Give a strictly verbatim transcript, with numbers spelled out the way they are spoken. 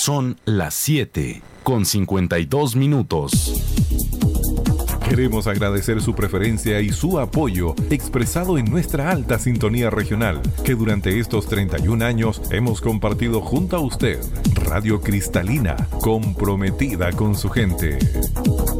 Son las siete con cincuenta y dos minutos. Queremos agradecer su preferencia y su apoyo expresado en nuestra alta sintonía regional, que durante estos treinta y un años hemos compartido junto a usted. Radio Cristalina, comprometida con su gente.